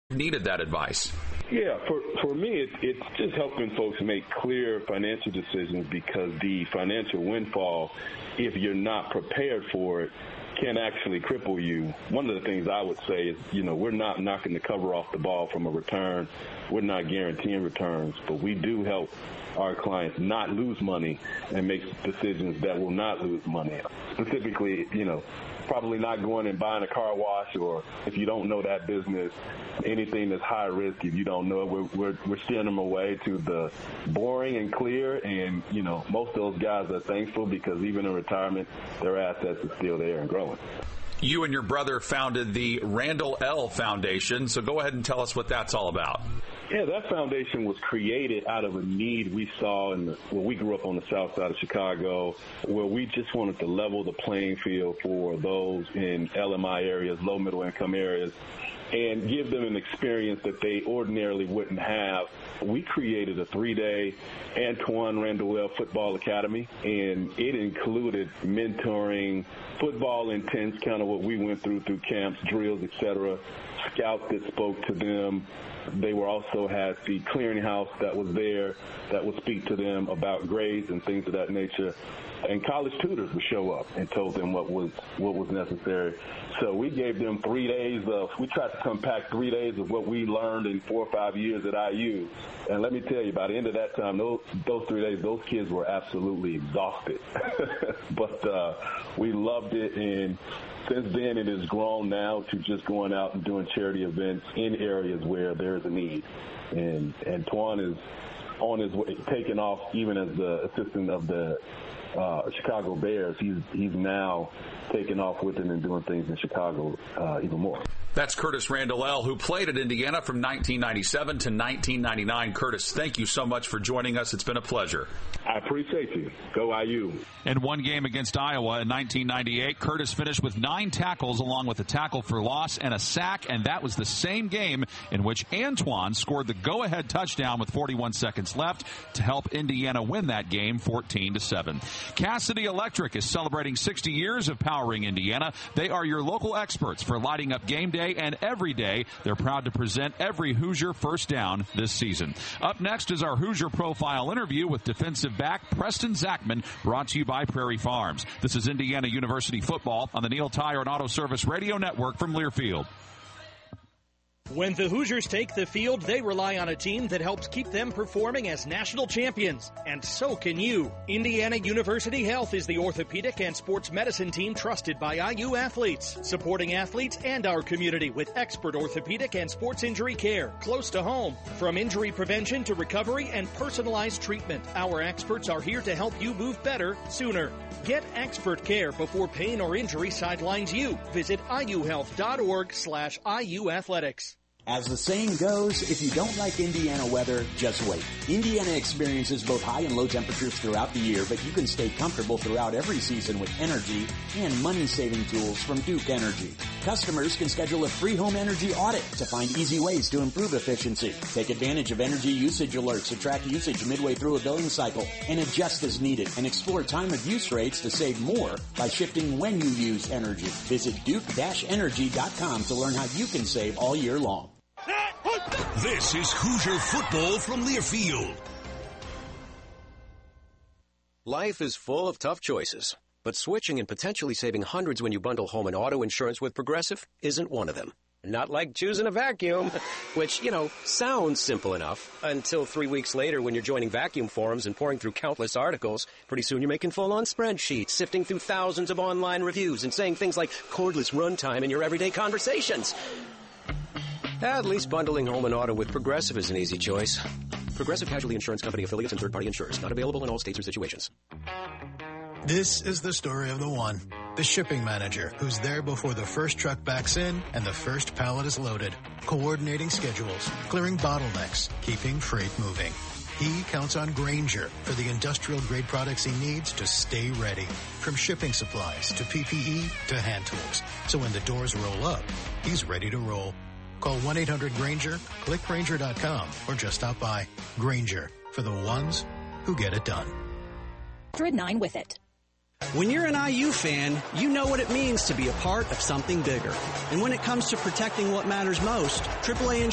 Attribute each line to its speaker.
Speaker 1: needed that advice?
Speaker 2: Yeah, for me, it's just helping folks make clear financial decisions, because the financial windfall, if you're not prepared for it, can actually cripple you. One of the things I would say is, we're not knocking the cover off the ball from a return. We're not guaranteeing returns, but we do help our clients not lose money and make decisions that will not lose money. Specifically, probably not going and buying a car wash, or if you don't know that business, anything that's high risk, if you don't know it, we're steering them away to the boring and clear. And, most of those guys are thankful, because even in retirement, their assets are still there and growing.
Speaker 1: You and your brother founded the Randall L. Foundation, so go ahead and tell us what that's all about.
Speaker 2: Yeah, that foundation was created out of a need we saw we grew up on the south side of Chicago, where we just wanted to level the playing field for those in LMI areas, low middle income areas, and give them an experience that they ordinarily wouldn't have. We created a 3-day Antoine Randall L. Football Academy, and it included mentoring, football intense, kind of what we went through camps, drills, etc., scouts that spoke to them. They were also had the clearinghouse that was there that would speak to them about grades and things of that nature. And college tutors would show up and told them what was necessary. So we gave them 3 days we tried to compact 3 days of what we learned in 4 or 5 years at IU. And let me tell you, by the end of that time, those 3 days, those kids were absolutely exhausted. But we loved it, and since then it has grown now to just going out and doing charity events in areas where there's a need. And Antoine is on his way, taking off even as the assistant of the Chicago Bears. He's now taking off with it and doing things in Chicago even more.
Speaker 1: That's Curtis Randall L., who played at Indiana from 1997 to 1999. Curtis, thank you so much for joining us. It's been a pleasure.
Speaker 2: I appreciate you. Go IU.
Speaker 1: In one game against Iowa in 1998, Curtis finished with 9 tackles along with a tackle for loss and a sack, and that was the same game in which Antoine scored the go-ahead touchdown with 41 seconds left to help Indiana win that game 14-7. Cassidy Electric is celebrating 60 years of powering Indiana. They are your local experts for lighting up game day and every day. They're proud to present every Hoosier first down this season. Up next is our Hoosier Profile interview with defensive back Preston Zachman, brought to you by Prairie Farms. This is Indiana University football on the Neil Tire and Auto Service Radio Network from Learfield.
Speaker 3: When the Hoosiers take the field, they rely on a team that helps keep them performing as national champions. And so can you. Indiana University Health is the orthopedic and sports medicine team trusted by IU athletes, supporting athletes and our community with expert orthopedic and sports injury care close to home. From injury prevention to recovery and personalized treatment, our experts are here to help you move better sooner. Get expert care before pain or injury sidelines you. Visit iuhealth.org/IU Athletics.
Speaker 4: As the saying goes, if you don't like Indiana weather, just wait. Indiana experiences both high and low temperatures throughout the year, but you can stay comfortable throughout every season with energy and money-saving tools from Duke Energy. Customers can schedule a free home energy audit to find easy ways to improve efficiency. Take advantage of energy usage alerts to track usage midway through a billing cycle and adjust as needed, and explore time of use rates to save more by shifting when you use energy. Visit Duke-Energy.com to learn how you can save all year long.
Speaker 5: This is Hoosier football from Learfield.
Speaker 6: Life is full of tough choices, but switching and potentially saving hundreds when you bundle home and auto insurance with Progressive isn't one of them. Not like choosing a vacuum, which, sounds simple enough until 3 weeks later when you're joining vacuum forums and pouring through countless articles. Pretty soon you're making full-on spreadsheets, sifting through thousands of online reviews and saying things like cordless runtime in your everyday conversations. At least bundling home and auto with Progressive is an easy choice. Progressive Casualty Insurance Company affiliates and third-party insurers. Not available in all states or situations.
Speaker 7: This is the story of the one, the shipping manager, who's there before the first truck backs in and the first pallet is loaded, coordinating schedules, clearing bottlenecks, keeping freight moving. He counts on Grainger for the industrial-grade products he needs to stay ready, from shipping supplies to PPE to hand tools. So when the doors roll up, he's ready to roll. Call 1-800-GRAINGER, click Grainger.com, or just stop by. Grainger, for the ones who get it done.
Speaker 8: 9 with it.
Speaker 9: When you're an IU fan, you know what it means to be a part of something bigger. And when it comes to protecting what matters most, AAA